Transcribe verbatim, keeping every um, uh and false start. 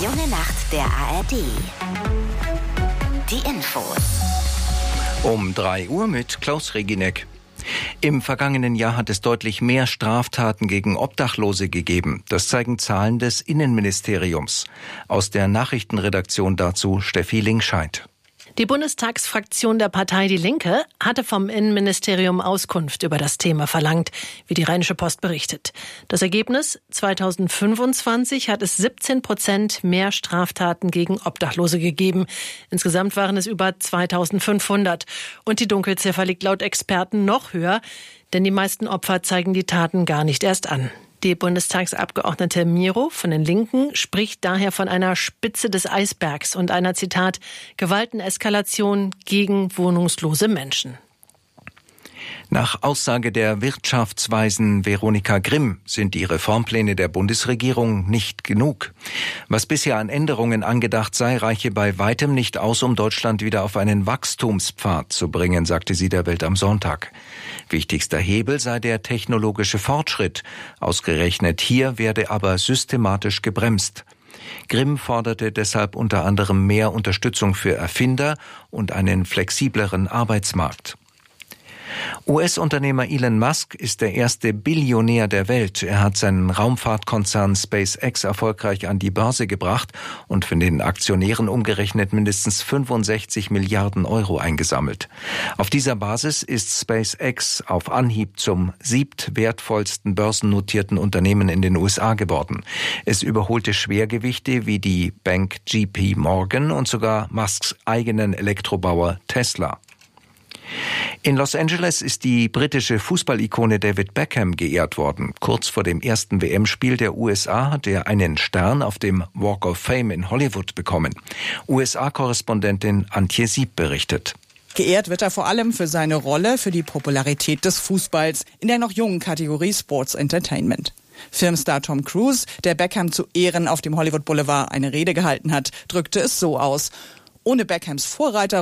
junge Nacht der A R D. Die Infos. Um drei Uhr mit Klaus Reginek. Im vergangenen Jahr hat es deutlich mehr Straftaten gegen Obdachlose gegeben. Das zeigen Zahlen des Innenministeriums. Aus der Nachrichtenredaktion dazu Steffi Linkscheid. Die Bundestagsfraktion der Partei Die Linke hatte vom Innenministerium Auskunft über das Thema verlangt, wie die Rheinische Post berichtet. Das Ergebnis? zweitausendfünfundzwanzig hat es siebzehn Prozent mehr Straftaten gegen Obdachlose gegeben. Insgesamt waren es über zweitausendfünfhundert. Und die Dunkelziffer liegt laut Experten noch höher, denn die meisten Opfer zeigen die Taten gar nicht erst an. Die Bundestagsabgeordnete Miro von den Linken spricht daher von einer Spitze des Eisbergs und einer, Zitat, Gewalteneskalation gegen wohnungslose Menschen. Nach Aussage der Wirtschaftsweisen Veronika Grimm sind die Reformpläne der Bundesregierung nicht genug. Was bisher an Änderungen angedacht sei, reiche bei weitem nicht aus, um Deutschland wieder auf einen Wachstumspfad zu bringen, sagte sie der Welt am Sonntag. Wichtigster Hebel sei der technologische Fortschritt. Ausgerechnet hier werde aber systematisch gebremst. Grimm forderte deshalb unter anderem mehr Unterstützung für Erfinder und einen flexibleren Arbeitsmarkt. U S-Unternehmer Elon Musk ist der erste Billionär der Welt. Er hat seinen Raumfahrtkonzern SpaceX erfolgreich an die Börse gebracht und von den Aktionären umgerechnet mindestens fünfundsechzig Milliarden Euro eingesammelt. Auf dieser Basis ist SpaceX auf Anhieb zum siebtwertvollsten börsennotierten Unternehmen in den U S A geworden. Es überholte Schwergewichte wie die Bank J P Morgan und sogar Musks eigenen Elektrobauer Tesla. In Los Angeles ist die britische Fußballikone David Beckham geehrt worden. Kurz vor dem ersten W M-Spiel der U S A hat er einen Stern auf dem Walk of Fame in Hollywood bekommen. U S A-Korrespondentin Antje Sieb berichtet. Geehrt wird er vor allem für seine Rolle für die Popularität des Fußballs in der noch jungen Kategorie Sports Entertainment. Filmstar Tom Cruise, der Beckham zu Ehren auf dem Hollywood Boulevard eine Rede gehalten hat, drückte es so aus: Ohne Beckhams Vorreiterrolle